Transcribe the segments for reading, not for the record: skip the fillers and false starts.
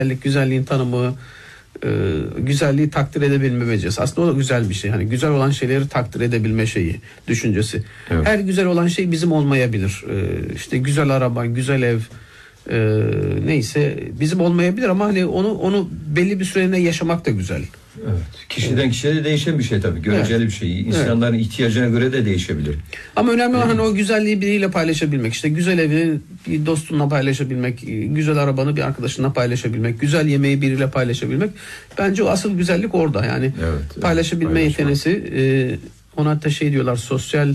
güzelliğin tanımı, güzelliği takdir edebilme becerisi. Aslında o da güzel bir şey. Hani güzel olan şeyleri takdir edebilme şeyi, düşüncesi. Evet. Her güzel olan şey bizim olmayabilir. İşte güzel araba, güzel ev, neyse bizim olmayabilir ama hani onu belli bir süreliğine yaşamak da güzel. Evet. Kişiden kişiye de değişen bir şey tabii. Göreceli bir şey. İnsanların ihtiyacına göre de değişebilir. Ama önemli olan hani o güzelliği biriyle paylaşabilmek. İşte güzel evi bir dostunla paylaşabilmek, güzel arabanı bir arkadaşınla paylaşabilmek, güzel yemeği biriyle paylaşabilmek. Bence o asıl güzellik orada. Yani paylaşabilme yeteneği, ona hatta şey diyorlar, sosyal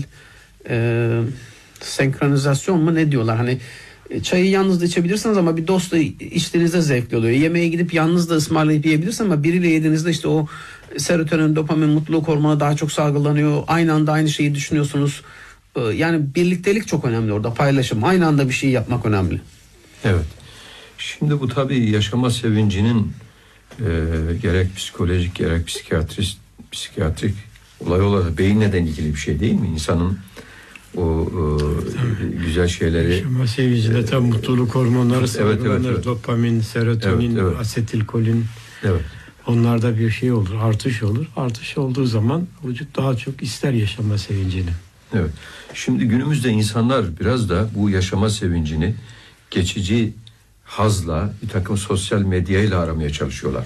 senkronizasyon mu ne diyorlar? Hani çayı yalnız da içebilirsiniz ama bir dostla içtiğinizde zevkli oluyor. Yemeğe gidip yalnız da ısmarlayıp yiyebilirsiniz ama biriyle yediğinizde işte o serotonin, dopamin, mutluluk hormonu daha çok salgılanıyor. Aynı anda aynı şeyi düşünüyorsunuz. Yani birliktelik çok önemli orada. Paylaşım. Aynı anda bir şey yapmak önemli. Evet. Şimdi bu tabii yaşama sevincinin gerek psikolojik gerek psikiyatrik olay olarak beyinle de ilgili bir şey değil mi? İnsanın o güzel şeyleri, yaşama sevincinde tam mutluluk hormonları salgılanır. Evet. Dopamin, serotonin, asetilkolin. Evet. Onlarda bir şey olur, artış olur. Artış olduğu zaman vücut daha çok ister yaşama sevincini. Evet. Şimdi günümüzde insanlar biraz da bu yaşama sevincini geçici hazla, bir takım sosyal medyayla aramaya çalışıyorlar.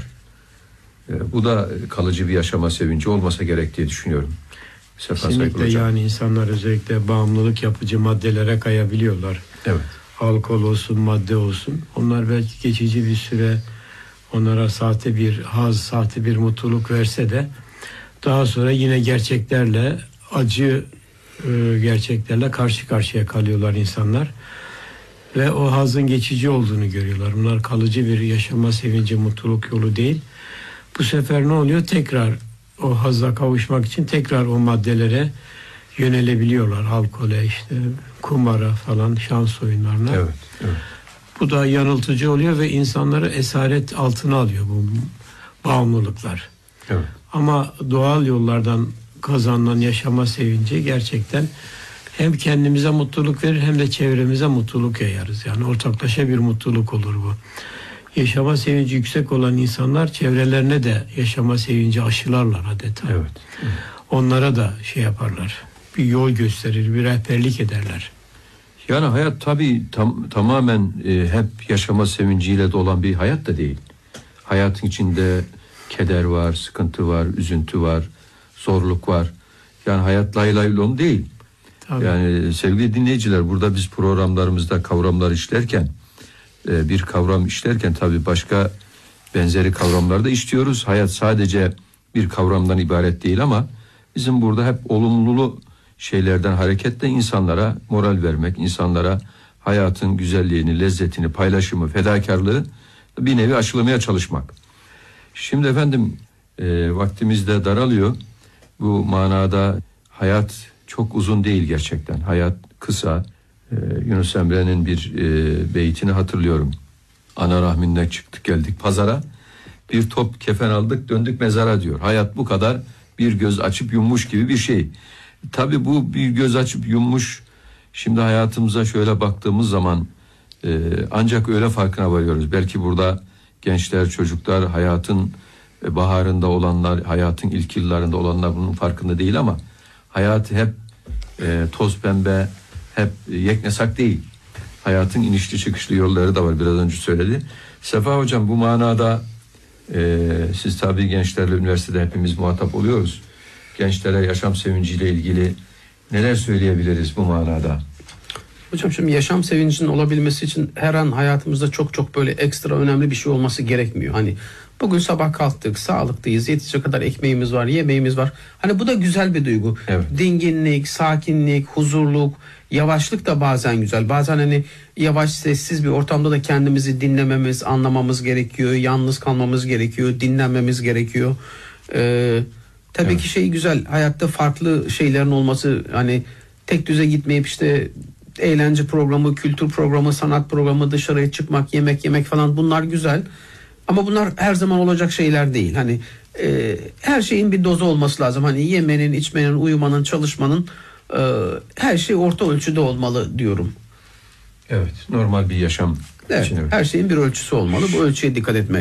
Bu da kalıcı bir yaşama sevinci olmasa gerek diye düşünüyorum. Kesinlikle, yani insanlar özellikle bağımlılık yapıcı maddelere kayabiliyorlar. Evet. Alkol olsun, madde olsun. Onlar belki geçici bir süre onlara sahte bir haz, sahte bir mutluluk verse de daha sonra yine gerçeklerle, acı gerçeklerle karşı karşıya kalıyorlar insanlar. Ve o hazın geçici olduğunu görüyorlar. Bunlar kalıcı bir yaşama sevinci, mutluluk yolu değil. Bu sefer ne oluyor? Tekrar o hazza kavuşmak için tekrar o maddelere yönelebiliyorlar. Alkole, işte kumara falan, şans oyunlarına. Evet. Bu da yanıltıcı oluyor ve insanları esaret altına alıyor bu bağımlılıklar. Evet. Ama doğal yollardan kazanılan yaşama sevinci gerçekten hem kendimize mutluluk verir hem de çevremize mutluluk yayarız. Yani ortaklaşa bir mutluluk olur bu. Yaşama sevinci yüksek olan insanlar çevrelerine de yaşama sevinci aşılarlar adeta. Evet. Onlara da şey yaparlar. Bir yol gösterir, bir rehberlik ederler. Yani hayat tabii tamamen hep yaşama sevinciyle dolan bir hayat da değil. Hayatın içinde keder var, sıkıntı var, üzüntü var, zorluk var. Yani hayat lay lay lom değil. Tabii. Yani sevgili dinleyiciler, burada biz programlarımızda kavramlar işlerken, bir kavram işlerken tabii başka benzeri kavramlarda işliyoruz. Hayat sadece bir kavramdan ibaret değil ama bizim burada hep olumlu şeylerden hareketle insanlara moral vermek, insanlara hayatın güzelliğini, lezzetini, paylaşımı, fedakarlığı bir nevi aşılamaya çalışmak. Şimdi efendim vaktimiz de daralıyor. Bu manada hayat çok uzun değil gerçekten. Hayat kısa. Yunus Emre'nin bir beytini hatırlıyorum. Ana rahminden çıktık geldik pazara. Bir top kefen aldık döndük mezara diyor. Hayat bu kadar, bir göz açıp yummuş gibi bir şey. Tabii bu bir göz açıp yummuş. Şimdi hayatımıza şöyle baktığımız zaman ancak öyle farkına varıyoruz. Belki burada gençler, çocuklar, hayatın baharında olanlar, hayatın ilk yıllarında olanlar bunun farkında değil ama hayatı hep toz pembe, hep yeknesak değil. Hayatın inişli çıkışlı yolları da var, biraz önce söyledi. Sefa Hocam, bu manada siz tabii gençlerle üniversitede hepimiz muhatap oluyoruz. Gençlere yaşam sevinciyle ilgili neler söyleyebiliriz bu manada? Hocam şimdi yaşam sevincinin olabilmesi için her an hayatımızda çok böyle ekstra önemli bir şey olması gerekmiyor. Hani bugün sabah kalktık, sağlıklıyız, yetecek kadar ekmeğimiz var, yemeğimiz var. Hani bu da güzel bir duygu. Evet. Dinginlik, sakinlik, huzurluk, yavaşlık da bazen güzel. Bazen hani yavaş, sessiz bir ortamda da kendimizi dinlememiz, anlamamız gerekiyor. Yalnız kalmamız gerekiyor, dinlenmemiz gerekiyor. Tabii ki şey güzel, hayatta farklı şeylerin olması, hani tek düze gitmeyip işte eğlence programı, kültür programı, sanat programı, dışarıya çıkmak, yemek yemek falan, bunlar güzel. Ama bunlar her zaman olacak şeyler değil. Hani her şeyin bir dozu olması lazım. Hani yemenin, içmenin, uyumanın, çalışmanın, her şey orta ölçüde olmalı diyorum. Evet, normal bir yaşam Evet, için. Evet. her şeyin bir ölçüsü olmalı. Bu ölçüye dikkat etmek